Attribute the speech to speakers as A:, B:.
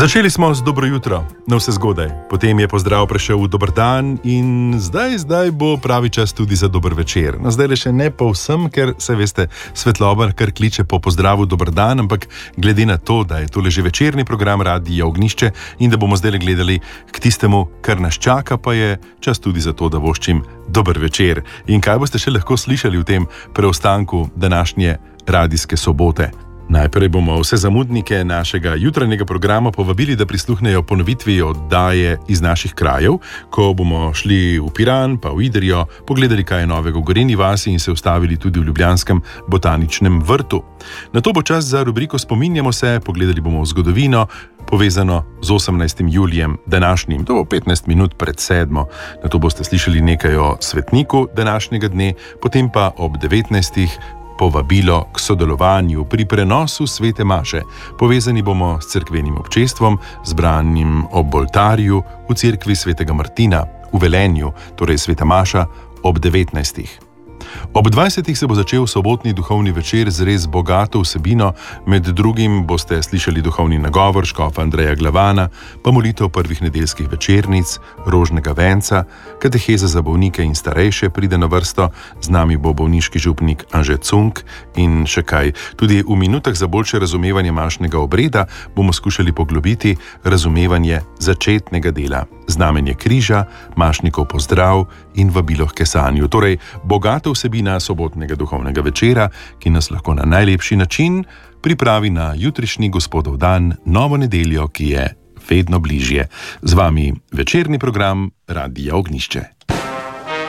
A: Začeli smo z dobro jutro, na vse zgodaj, potem je pozdrav prešel v dober dan in zdaj bo pravi čas tudi za dober večer. No, zdaj le še ne povsem, ker se veste, svetloba kar kliče po pozdravu dober dan, ampak glede na to, da je tole že večerni program Radia Ognjišče in da bomo zdaj gledali k tistemu, kar nas čaka, pa je čas tudi za to, da voščim dober večer. In kaj boste še lahko slišali v tem preostanku današnje radijske sobote? Najprej bomo vse zamudnike našega jutranjega programa povabili, da prisluhnejo ponovitvi oddaje iz naših krajev, ko bomo šli v Piran, pa v Idrijo, pogledali, kaj je novega v Gorenji vasi in se ustavili tudi v Ljubljanskem botaničnem vrtu. Nato bo čas za rubriko Spominjamo se, pogledali bomo v zgodovino, povezano z 18. julijem današnjim, to bo 15 minut pred 7. Nato boste slišali nekaj o svetniku današnjega dne, potem pa ob 19. povabilo k sodelovanju pri prenosu svete maše. Povezani bomo s cerkvenim občestvom, zbranim ob oltarju v cerkvi svetega Martina v Velenju, torej sveta maša ob 19. Ob 20. se bo začel sobotni duhovni večer z res bogato vsebino, med drugim boste slišali duhovni nagovor škofa Andreja Glavana, pa molitev prvih nedeljskih večernic, rožnega venca, kateheza za bolnike in starejše pride na vrsto, z nami bo bolniški župnik Anže Cunk in še kaj. Tudi v minutah za boljše razumevanje mašnega obreda bomo skušali poglobiti razumevanje začetnega dela, znamenje križa, mašnikov pozdrav in vabilo k kesanju. Torej, bogata vsebina sobotnega duhovnega večera, ki nas lahko na najlepši način pripravi na jutrišnji Gospodov dan, novo nedeljo, ki je vedno bližje. Z vami večerni program Radia Ognjišče.